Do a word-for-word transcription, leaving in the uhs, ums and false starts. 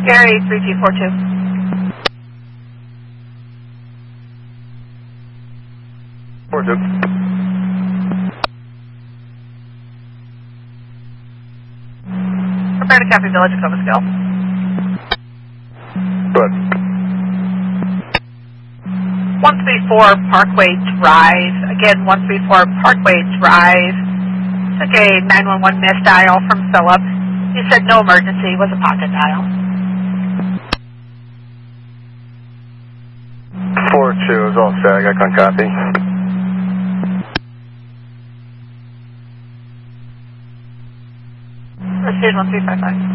Gary, three G four two. four two. Prepare to copy Village, Clovis Hill. Good. one three four Parkway Drive. Again, one three four Parkway Drive. Took a nine one one missed dial from Philip. He said no emergency, was a pocket dial. four two is all set. I got con copy. Proceed one three five five.